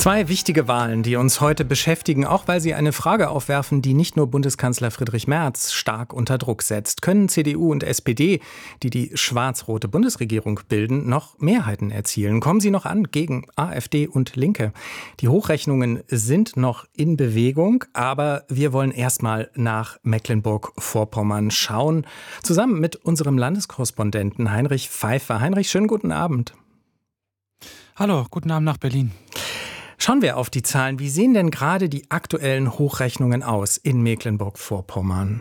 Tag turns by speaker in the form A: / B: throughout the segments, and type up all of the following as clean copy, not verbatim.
A: Zwei wichtige Wahlen, die uns heute beschäftigen, auch weil sie eine Frage aufwerfen, die nicht nur Bundeskanzler Friedrich Merz stark unter Druck setzt. Können CDU und SPD, die die schwarz-rote Bundesregierung bilden, noch Mehrheiten erzielen? Kommen sie noch an gegen AfD und Linke? Die Hochrechnungen sind noch in Bewegung, aber wir wollen erstmal nach Mecklenburg-Vorpommern schauen, zusammen mit unserem Landeskorrespondenten Heinrich Pfeiffer. Heinrich, schönen guten Abend.
B: Hallo, guten Abend nach Berlin.
A: Schauen wir auf die Zahlen. Wie sehen denn gerade die aktuellen Hochrechnungen aus in Mecklenburg-Vorpommern?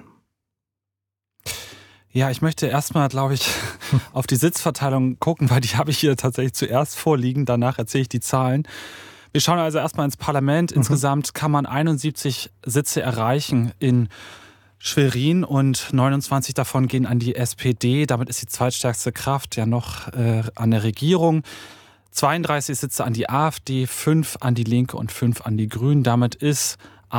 B: Ja, ich möchte erstmal, glaube ich, auf die Sitzverteilung gucken, weil die habe ich hier tatsächlich zuerst vorliegen. Danach erzähle ich die Zahlen. Wir schauen also erstmal ins Parlament. Insgesamt kann man 71 Sitze erreichen in Schwerin und 29 davon gehen an die SPD. Damit ist die zweitstärkste Kraft ja noch an der Regierung. 32 Sitze an die AfD, 5 an die Linke und 5 an die Grünen. Damit ist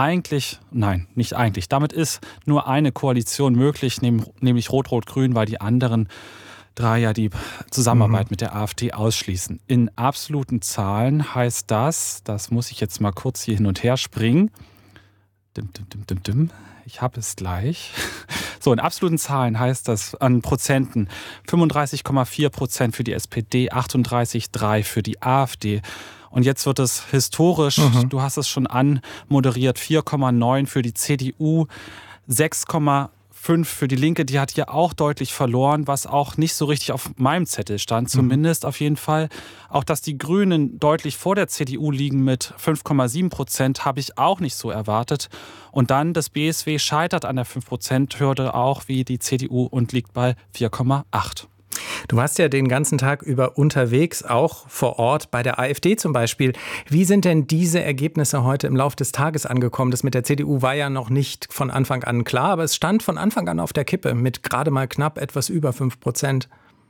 B: damit ist nur eine Koalition möglich, nämlich Rot-Rot-Grün, weil die anderen drei ja die Zusammenarbeit mit der AfD ausschließen. In absoluten Zahlen heißt das muss ich jetzt mal kurz hier hin und her springen. Ich habe es gleich. So, in absoluten Zahlen heißt das an Prozenten 35,4% für die SPD, 38,3% für die AfD. Und jetzt wird es historisch, du hast es schon anmoderiert, 4,9% für die CDU, 6,5% für die Linke, die hat hier auch deutlich verloren, was auch nicht so richtig auf meinem Zettel stand, zumindest auf jeden Fall. Auch, dass die Grünen deutlich vor der CDU liegen mit 5,7%, habe ich auch nicht so erwartet. Und dann das BSW scheitert an der 5%-Hürde auch wie die CDU und liegt bei 4,8%.
A: Du warst ja den ganzen Tag über unterwegs, auch vor Ort bei der AfD zum Beispiel. Wie sind denn diese Ergebnisse heute im Laufe des Tages angekommen? Das mit der CDU war ja noch nicht von Anfang an klar, aber es stand von Anfang an auf der Kippe mit gerade mal knapp etwas über 5%.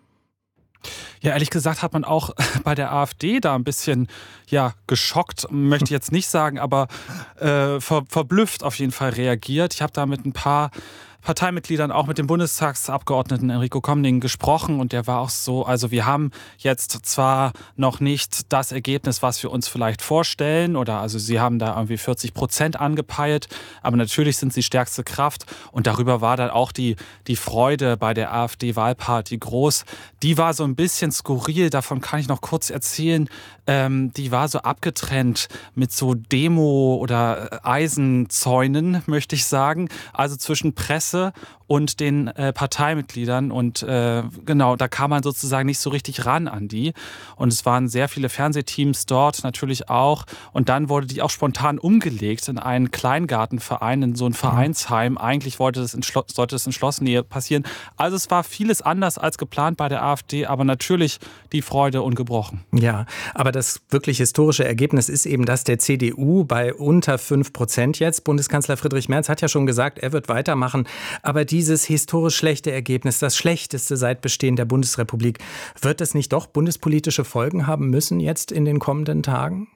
B: Ja, ehrlich gesagt hat man auch bei der AfD da ein bisschen geschockt, möchte ich jetzt nicht sagen, aber verblüfft auf jeden Fall reagiert. Ich habe da mit ein paar Parteimitgliedern, auch mit dem Bundestagsabgeordneten Enrico Comning gesprochen und der war auch so, also wir haben jetzt zwar noch nicht das Ergebnis, was wir uns vielleicht vorstellen also sie haben da irgendwie 40% angepeilt, aber natürlich sind sie stärkste Kraft und darüber war dann auch die Freude bei der AfD-Wahlparty groß. Die war so ein bisschen skurril, davon kann ich noch kurz erzählen. Die war so abgetrennt mit so Demo- oder Eisenzäunen, möchte ich sagen, also zwischen Presse und den Parteimitgliedern und genau, da kam man sozusagen nicht so richtig ran an die und es waren sehr viele Fernsehteams dort natürlich auch und dann wurde die auch spontan umgelegt in einen Kleingartenverein, in so ein Vereinsheim. Eigentlich sollte das in Schlossnähe passieren. Also es war vieles anders als geplant bei der AfD, aber natürlich die Freude ungebrochen.
A: Ja, aber das wirklich historische Ergebnis ist eben das der CDU bei unter 5% jetzt. Bundeskanzler Friedrich Merz hat ja schon gesagt, er wird weitermachen. Aber dieses historisch schlechte Ergebnis, das schlechteste seit Bestehen der Bundesrepublik, wird es nicht doch bundespolitische Folgen haben müssen jetzt in den kommenden Tagen?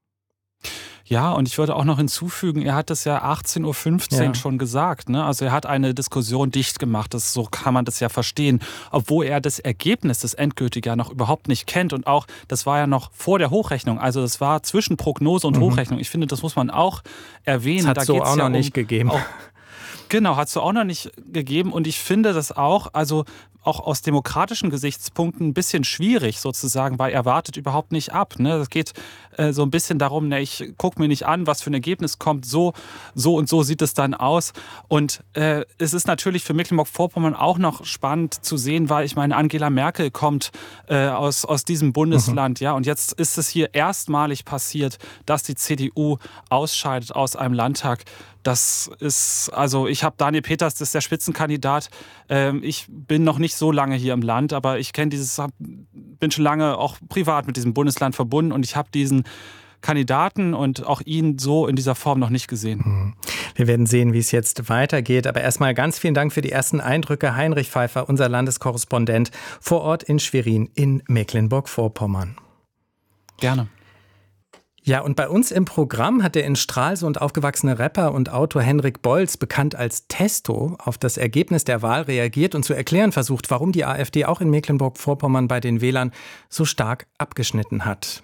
B: Ja, und ich würde auch noch hinzufügen, er hat das ja 18:15 Uhr schon gesagt. Ne? Also er hat eine Diskussion dicht gemacht, so kann man das ja verstehen. Obwohl er das Ergebnis, das endgültige, ja noch überhaupt nicht kennt. Und auch, das war ja noch vor der Hochrechnung. Also das war zwischen Prognose und Hochrechnung. Ich finde, das muss man auch erwähnen.
A: Das hat so auch noch nicht gegeben.
B: Genau, hat es so auch noch nicht gegeben. Und ich finde das auch aus demokratischen Gesichtspunkten ein bisschen schwierig sozusagen, weil er wartet überhaupt nicht ab. Ne? Das geht so ein bisschen darum, ich gucke mir nicht an, was für ein Ergebnis kommt, so und so sieht es dann aus. Und es ist natürlich für Mecklenburg-Vorpommern auch noch spannend zu sehen, weil ich meine, Angela Merkel kommt aus diesem Bundesland, ja, und jetzt ist es hier erstmalig passiert, dass die CDU ausscheidet aus einem Landtag. Das ist, also ich habe Daniel Peters, das ist der Spitzenkandidat. Ich bin noch nicht so lange hier im Land, aber ich kenne bin schon lange auch privat mit diesem Bundesland verbunden und ich habe diesen Kandidaten und auch ihn so in dieser Form noch nicht gesehen.
A: Wir werden sehen, wie es jetzt weitergeht. Aber erstmal ganz vielen Dank für die ersten Eindrücke. Heinrich Pfeiffer, unser Landeskorrespondent vor Ort in Schwerin in Mecklenburg-Vorpommern.
B: Gerne.
A: Ja, und bei uns im Programm hat der in Stralsund aufgewachsene Rapper und Autor Henrik Bolz, bekannt als Testo, auf das Ergebnis der Wahl reagiert und zu erklären versucht, warum die AfD auch in Mecklenburg-Vorpommern bei den Wählern so stark abgeschnitten hat.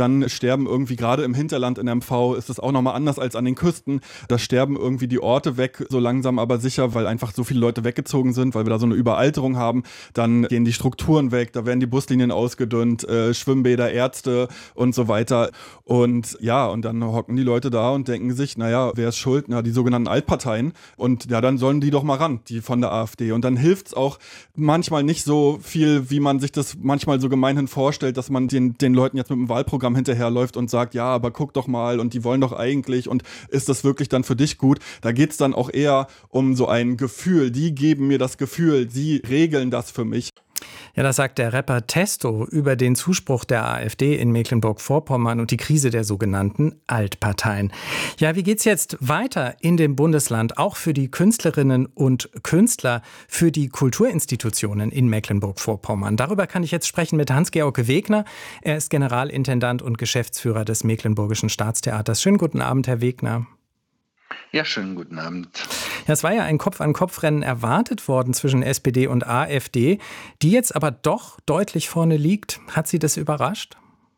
C: Dann sterben irgendwie gerade im Hinterland in MV, ist es auch nochmal anders als an den Küsten. Da sterben irgendwie die Orte weg, so langsam aber sicher, weil einfach so viele Leute weggezogen sind, weil wir da so eine Überalterung haben. Dann gehen die Strukturen weg, da werden die Buslinien ausgedünnt, Schwimmbäder, Ärzte und so weiter. Und ja, und dann hocken die Leute da und denken sich, naja, wer ist schuld? Na, die sogenannten Altparteien. Und ja, dann sollen die doch mal ran, die von der AfD. Und dann hilft es auch manchmal nicht so viel, wie man sich das manchmal so gemeinhin vorstellt, dass man den Leuten jetzt mit dem Wahlprogramm hinterherläuft und sagt, ja, aber guck doch mal und die wollen doch eigentlich und ist das wirklich dann für dich gut? Da geht es dann auch eher um so ein Gefühl. Die geben mir das Gefühl, sie regeln das für mich.
A: Ja, das sagt der Rapper Testo über den Zuspruch der AfD in Mecklenburg-Vorpommern und die Krise der sogenannten Altparteien. Ja, wie geht's jetzt weiter in dem Bundesland, auch für die Künstlerinnen und Künstler, für die Kulturinstitutionen in Mecklenburg-Vorpommern? Darüber kann ich jetzt sprechen mit Hans-Georg Wegner. Er ist Generalintendant und Geschäftsführer des Mecklenburgischen Staatstheaters. Schönen guten Abend, Herr Wegner.
D: Ja, schönen guten Abend.
A: Ja, es war ja ein Kopf-an-Kopf-Rennen erwartet worden zwischen SPD und AfD, die jetzt aber doch deutlich vorne liegt. Hat Sie das überrascht?